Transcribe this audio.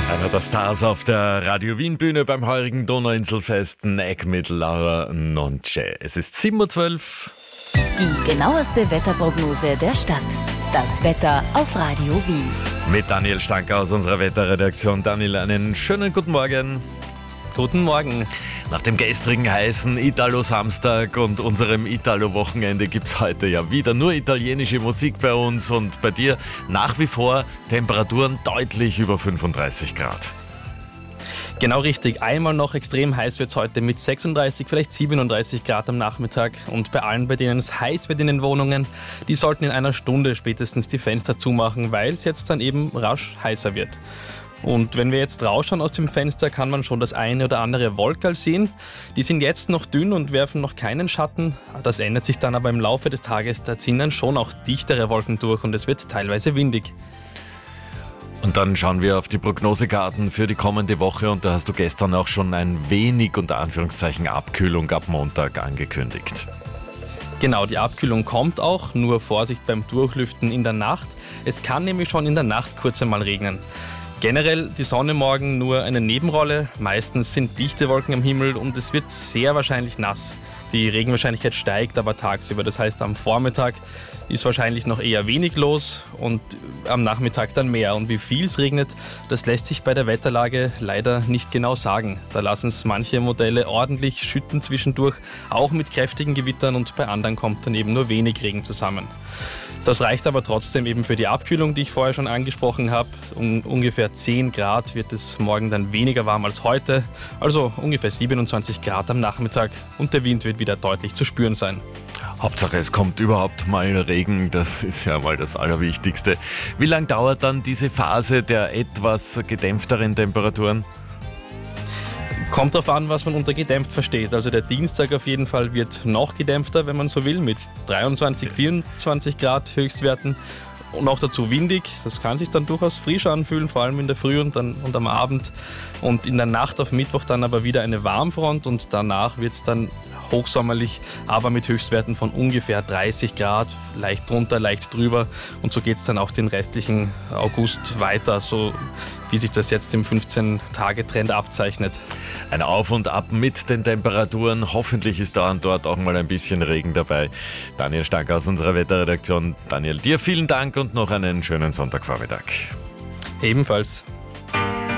Einer der Stars auf der Radio Wien Bühne beim heurigen Donauinselfest, Neck mit Laura Nonce. Es ist 7:12 Uhr. Die genaueste Wetterprognose der Stadt. Das Wetter auf Radio Wien. Mit Daniel Stanker aus unserer Wetterredaktion. Daniel, einen schönen guten Morgen. Guten Morgen. Nach dem gestrigen heißen Italo-Samstag und unserem Italo-Wochenende gibt es heute ja wieder nur italienische Musik bei uns und bei dir nach wie vor Temperaturen deutlich über 35 Grad. Genau richtig. Einmal noch extrem heiß wird es heute mit 36, vielleicht 37 Grad am Nachmittag. Und bei allen, bei denen es heiß wird in den Wohnungen, die sollten in einer Stunde spätestens die Fenster zumachen, weil es jetzt dann eben rasch heißer wird. Und wenn wir jetzt rausschauen aus dem Fenster, kann man schon das eine oder andere Wolkerl sehen. Die sind jetzt noch dünn und werfen noch keinen Schatten. Das ändert sich dann aber im Laufe des Tages. Da ziehen dann schon auch dichtere Wolken durch und es wird teilweise windig. Und dann schauen wir auf die Prognosekarten für die kommende Woche und da hast du gestern auch schon ein wenig unter Anführungszeichen Abkühlung ab Montag angekündigt. Genau, die Abkühlung kommt auch, nur Vorsicht beim Durchlüften in der Nacht. Es kann nämlich schon in der Nacht kurz einmal regnen. Generell die Sonne morgen nur eine Nebenrolle. Meistens sind dichte Wolken am Himmel und es wird sehr wahrscheinlich nass. Die Regenwahrscheinlichkeit steigt aber tagsüber. Das heißt, am Vormittag ist wahrscheinlich noch eher wenig los und am Nachmittag dann mehr. Und wie viel es regnet, das lässt sich bei der Wetterlage leider nicht genau sagen. Da lassen es manche Modelle ordentlich schütten zwischendurch, auch mit kräftigen Gewittern und bei anderen kommt dann eben nur wenig Regen zusammen. Das reicht aber trotzdem eben für die Abkühlung, die ich vorher schon angesprochen habe. Um ungefähr 10 Grad wird es morgen dann weniger warm als heute, also ungefähr 27 Grad am Nachmittag und der Wind wird wieder deutlich zu spüren sein. Hauptsache es kommt überhaupt mal Regen, das ist ja mal das Allerwichtigste. Wie lange dauert dann diese Phase der etwas gedämpfteren Temperaturen? Kommt darauf an, was man unter gedämpft versteht. Also der Dienstag auf jeden Fall wird noch gedämpfter, wenn man so will, mit 23, 24 Grad Höchstwerten und auch dazu windig. Das kann sich dann durchaus frisch anfühlen, vor allem in der Früh und am Abend. Und in der Nacht auf Mittwoch dann aber wieder eine Warmfront und danach wird es dann hochsommerlich, aber mit Höchstwerten von ungefähr 30 Grad, leicht drunter, leicht drüber. Und so geht es dann auch den restlichen August weiter, so wie sich das jetzt im 15-Tage-Trend abzeichnet. Ein Auf und Ab mit den Temperaturen. Hoffentlich ist da und dort auch mal ein bisschen Regen dabei. Daniel Stark aus unserer Wetterredaktion. Daniel, dir vielen Dank und noch einen schönen Sonntagvormittag. Ebenfalls.